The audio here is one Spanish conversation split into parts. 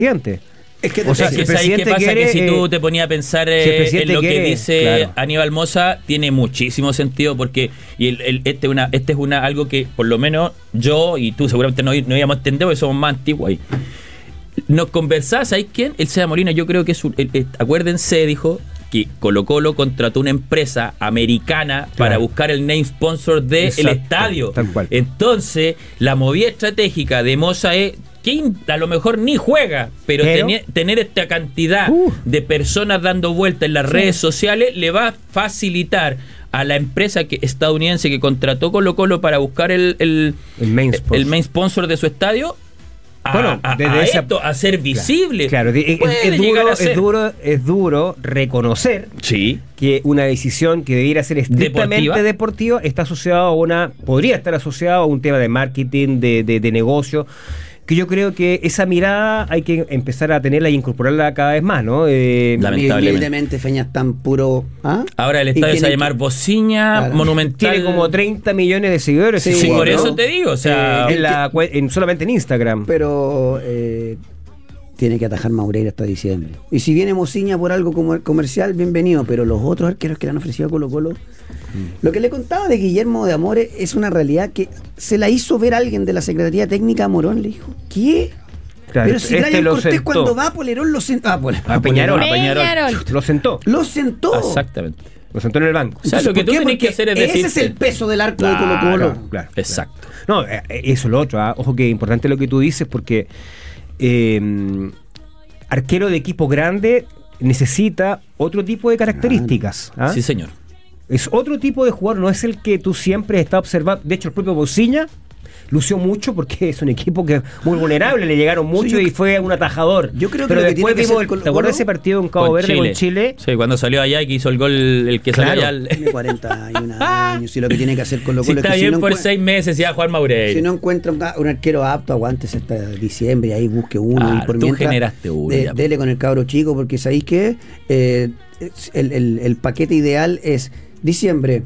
presidente. Es que, o sea, es que ¿sabes qué pasa? Que si tú te ponías a pensar en lo que dice Aníbal Mosa, tiene muchísimo sentido, porque este es algo que por lo menos yo y tú seguramente no íbamos a entender, porque somos más antiguos ahí. Nos conversaba, ¿sabes quién? El Seba Molina, yo creo que acuérdense, dijo que Colo-Colo contrató una empresa americana para buscar el name sponsor del estadio. Tal cual. Entonces, la movida estratégica de Mosa es que a lo mejor ni juega, pero tener esta cantidad de personas dando vuelta en las redes sociales le va a facilitar a la empresa estadounidense que contrató Colo-Colo para buscar el main sponsor de su estadio a ser visible. Claro, es duro reconocer que una decisión que debiera ser estrictamente deportiva está asociada podría estar asociada a un tema de marketing, de negocio, que yo creo que esa mirada hay que empezar a tenerla y incorporarla cada vez más, ¿no? Lamentablemente Feña es tan puro. Ahora el estadio se va a llamar Bociña Monumental. Tiene como 30 millones de seguidores. Sí, por eso te digo, o sea, solamente en Instagram. Pero tiene que atajar Maureira hasta diciembre. Y si viene Bociña por algo como comercial, bienvenido, pero los otros arqueros que le han ofrecido a Colo-Colo, lo que le contaba de Guillermo de Amores es una realidad que se la hizo ver alguien de la Secretaría Técnica a Morón. Le dijo, ¿qué? Claro, pero si Brian Cortés cuando va a Polerón lo sentó. Peñarol. Lo sentó. Exactamente. Lo sentó en el banco. O sea, lo que tú tenés que hacer es decir. Ese es el peso del arco de Colo-Colo. Claro. Exacto. No, eso es lo otro. Ojo que es importante lo que tú dices, porque arquero de equipo grande necesita otro tipo de características. Sí, señor. Es otro tipo de jugador, no es el que tú siempre estás observando. De hecho, el propio Bociña lució mucho porque es un equipo que es muy vulnerable, le llegaron mucho y fue un atajador. Yo creo que pero lo después que vimos, ¿te acuerdas ese partido en Cabo Verde con Chile? Sí, cuando salió allá y que hizo el gol, el que salió allá. Tiene 41 años y lo que tiene que hacer Colo-Colo está bien por 6 meses ya Juan Maureira. Si no encuentra un arquero apto, aguántese hasta diciembre y ahí busque uno. Y por tú mientras, generaste uno. Dele con el cabro chico, porque sabéis que el paquete ideal es diciembre.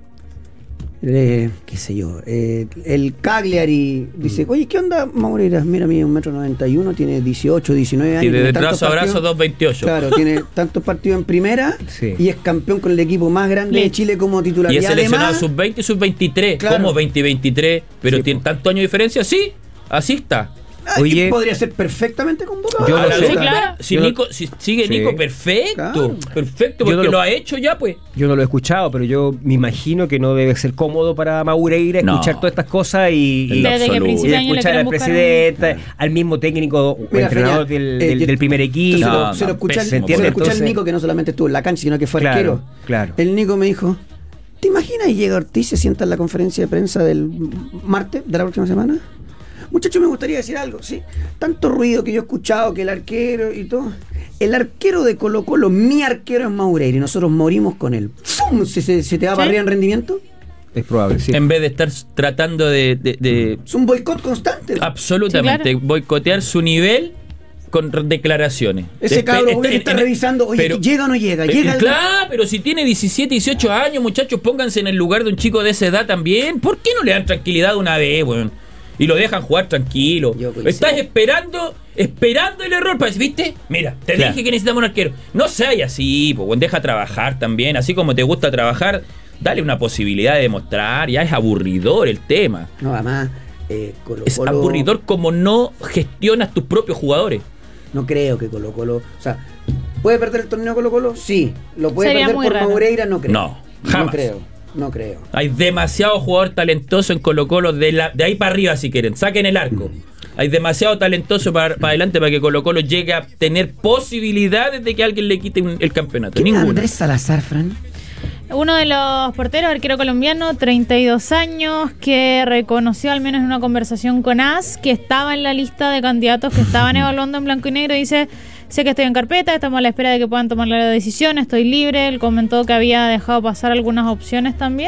Qué sé yo, el Cagliari dice, oye, ¿qué onda Maureira? Mira, mide 1,91 m, tiene 18, 19 años. Y de brazo a brazo 2,28. Claro, tiene tantos partidos en primera y es campeón con el equipo más grande de Chile como titular. Y es seleccionado además, sub-20 y sub-23, claro. como 20-23, pero tiene tantos años de diferencia, sí, así está. Oye, podría ser perfectamente convocado. Yo lo sé. Claro. Si sigue Nico, perfecto. Claro. Perfecto, porque lo ha hecho ya, pues. Yo no lo he escuchado, pero yo me imagino que no debe ser cómodo para Maureira escuchar todas estas cosas y escuchar al presidente, al mismo técnico o entrenador del primer equipo. Se lo escucha el Nico, que no solamente estuvo en la cancha, sino que fue arquero. Claro. El Nico me dijo, ¿te imaginas y llega Ortiz, se sienta en la conferencia de prensa del martes de la próxima semana? Muchachos, me gustaría decir algo, sí. Tanto ruido que yo he escuchado, que el arquero y todo. El arquero de Colo-Colo, mi arquero es Maureira y nosotros morimos con él. ¡Fum! ¿Se te va para arriba en rendimiento? Es probable, sí. En vez de estar tratando de es un boicot constante. Absolutamente, sí, claro. Boicotear su nivel con declaraciones. Ese cabrón está revisando, oye, pero, ¿llega o no llega? Claro, pero si tiene 17, 18 años, muchachos, pónganse en el lugar de un chico de esa edad también. ¿Por qué no le dan tranquilidad una vez, weón? Y lo dejan jugar tranquilo. Estás esperando el error para decir, ¿viste? Mira, te dije que necesitamos un arquero. No seas así, pues, deja trabajar también. Así como te gusta trabajar, dale una posibilidad de demostrar. Ya es aburridor el tema. No, además, es aburridor como no gestionas tus propios jugadores. No creo que Colo-Colo... O sea, ¿puede perder el torneo Colo-Colo? Sí. ¿Lo puede perder por Maureira? No creo. No, jamás. No creo. Hay demasiado jugador talentoso en Colo-Colo de ahí para arriba, si quieren. Saquen el arco. Hay demasiado talentoso para adelante para que Colo-Colo llegue a tener posibilidades de que alguien le quite el campeonato. ¿Quién es Andrés Salazar, Fran? Uno de los porteros, arquero colombiano, 32 años, que reconoció al menos en una conversación con AS que estaba en la lista de candidatos que estaban evaluando en blanco y negro. Dice: sé que estoy en carpeta, estamos a la espera de que puedan tomar la decisión, estoy libre. Él comentó que había dejado pasar algunas opciones también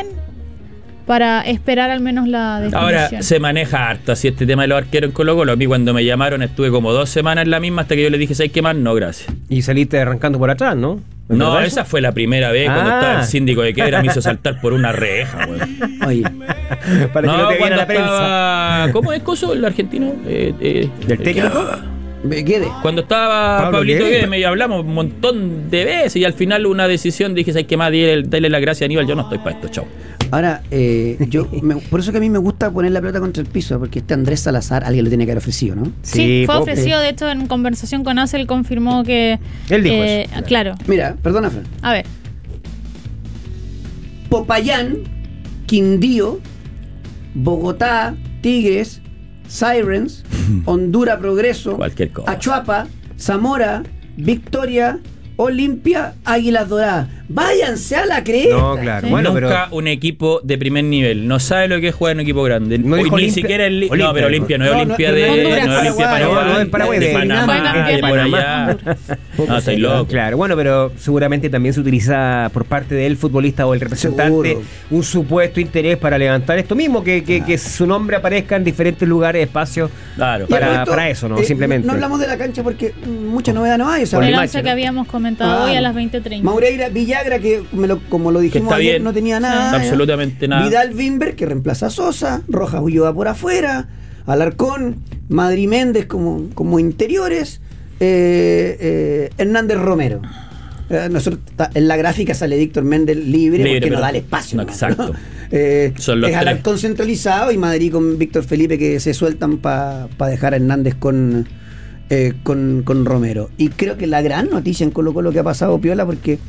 para esperar al menos la definición. Ahora se maneja harto así este tema de los arqueros en Colo-Colo. A mí cuando me llamaron estuve como 2 semanas en la misma hasta que yo les dije, ¿sabes qué más? No, gracias. Y saliste arrancando por atrás, ¿no? No, esa fue la primera vez cuando estaba el síndico de Quebra, me hizo saltar por una reja, güey. Oye, para que no te viera la prensa. ¿Cómo es coso el argentino? ¿Del técnico? Guede. Cuando estaba Pablito Guede, me hablamos un montón de veces y al final una decisión dije, ¿sabes qué más? Dale la gracia a Aníbal, yo no estoy para esto, chao. Ahora, por eso que a mí me gusta poner la pelota contra el piso, porque Andrés Salazar alguien le tiene que haber ofrecido, ¿no? Sí, fue ofrecido, de hecho en conversación con Acel confirmó que... Él dijo eso. Claro. Mira, perdona, Fran. A ver. Popayán, Quindío, Bogotá, Tigres, Sirens, Honduras Progreso, Achuapa, Zamora, Victoria, Olimpia, Águilas Doradas. Váyanse a la cresta. No, claro. Sí. Bueno, nunca un equipo de primer nivel. No sabe lo que es jugar en un equipo grande. No, ni siquiera el No, pero Olimpia no es Olimpia de Paraguay, de Panamá, de por allá. No, estoy loco. Claro, bueno, pero seguramente también se utiliza por parte del futbolista o el representante un supuesto interés para levantar esto mismo, que su nombre aparezca en diferentes lugares, espacios, para eso, ¿no? Simplemente. No hablamos de la cancha porque mucha novedad no hay. O sea, el 11 que habíamos comentado hoy a las 20:30. Maureira, Villagra, que como lo dijimos ayer, bien, no tenía nada. Absolutamente nada. Vidal Wimber, que reemplaza a Sosa. Rojas Ulloa por afuera. Alarcón. Madri Méndez como interiores. Hernández Romero. Nosotros en la gráfica sale Víctor Méndez libre porque no da el espacio. No, exacto. Es Alarcón centralizado y Madrid con Víctor Felipe que se sueltan para dejar a Hernández con Romero. Y creo que la gran noticia en Colo-Colo que ha pasado piola porque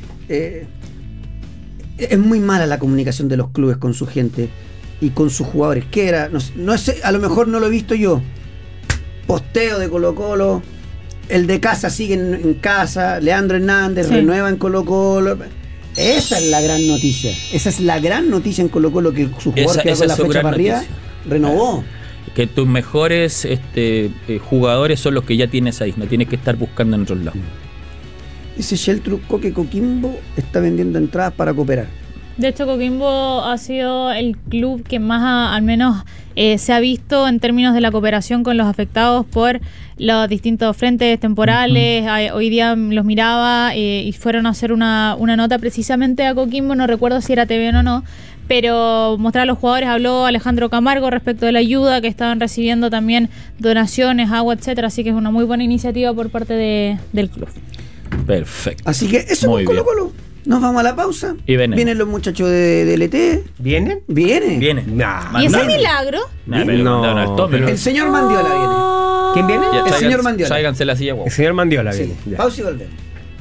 es muy mala la comunicación de los clubes con su gente y con sus jugadores. ¿Qué era? No sé, a lo mejor no lo he visto yo. Posteo de Colo-Colo, el de casa sigue en casa, Leandro Hernández renueva en Colo-Colo. Esa es la gran noticia. Esa es la gran noticia en Colo-Colo, que su jugador que hace la fecha para arriba renovó. Que tus mejores jugadores son los que ya tienes ahí, no tienes que estar buscando en otros lados. Dice Sheltruco que Coquimbo está vendiendo entradas para cooperar. De hecho, Coquimbo ha sido el club que más, al menos, se ha visto en términos de la cooperación con los afectados por los distintos frentes temporales. Hoy día los miraba y fueron a hacer una nota precisamente a Coquimbo, no recuerdo si era TVN o no, pero mostrar a los jugadores, habló Alejandro Camargo respecto de la ayuda que estaban recibiendo, también donaciones, agua, etcétera, así que es una muy buena iniciativa por parte del club. Perfecto. Así que eso es Colo-Colo. Nos vamos a la pausa. Y vienen los muchachos de DLT. ¿Vienen? Vienen. ¿Y ese milagro? El señor Mandiola viene. ¿Quién viene? El señor Mandiola. Tráiganse la silla, El señor Mandiola viene. Pausa y volvemos.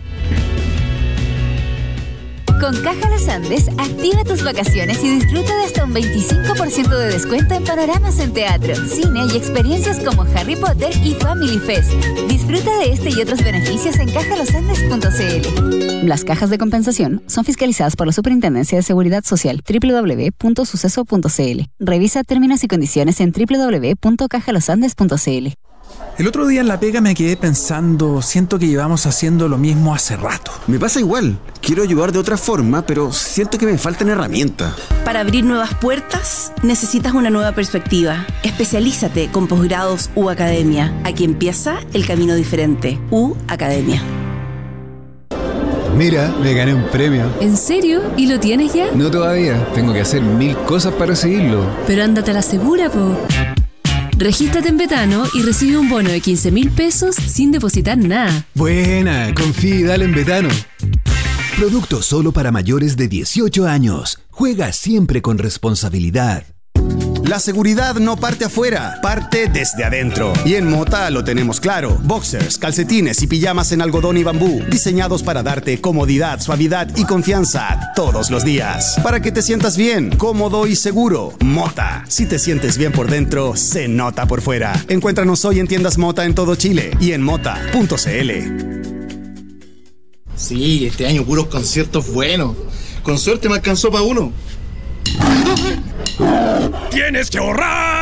Con Caja Los Andes, activa tus vacaciones y disfruta de hasta un 25% de descuento en panoramas en teatro, cine y experiencias como Harry Potter y Family Fest. Disfruta de este y otros beneficios en cajalosandes.cl. Las cajas de compensación son fiscalizadas por la Superintendencia de Seguridad Social. www.suceso.cl. Revisa términos y condiciones en www.cajalosandes.cl. El otro día en la pega me quedé pensando, siento que llevamos haciendo lo mismo hace rato. Me pasa igual, quiero ayudar de otra forma, pero siento que me faltan herramientas. Para abrir nuevas puertas, necesitas una nueva perspectiva. Especialízate con posgrados U Academia. Aquí empieza el camino diferente. U Academia. Mira, me gané un premio. ¿En serio? ¿Y lo tienes ya? No todavía, tengo que hacer 1000 cosas para recibirlo. Pero ándate a la segura, po. Regístrate en Betano y recibe un bono de 15.000 pesos sin depositar nada. Buena, confía y dale en Betano. Producto solo para mayores de 18 años. Juega siempre con responsabilidad. La seguridad no parte afuera, parte desde adentro. Y en Mota lo tenemos claro. Boxers, calcetines y pijamas en algodón y bambú, diseñados para darte comodidad, suavidad y confianza todos los días. Para que te sientas bien, cómodo y seguro. Mota. Si te sientes bien por dentro, se nota por fuera. Encuéntranos hoy en tiendas Mota en todo Chile y en mota.cl. Sí, este año puros conciertos buenos. Con suerte me alcanzó para uno. ¡Tienes que ahorrar!